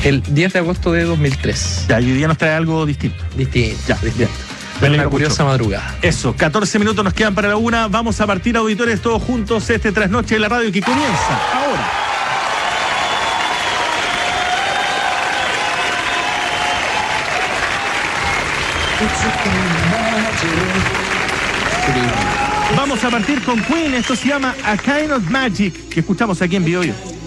El 10 de agosto de 2003. Ya, y hoy día nos trae algo distinto. Distinto. Una curiosa madrugada. Eso, 14 minutos nos quedan para la 1. Vamos a partir, auditores, todos juntos, este trasnoche de la radio que comienza ahora. Vamos a partir con Queen. Esto se llama A Kind of Magic, que escuchamos aquí en BioBio.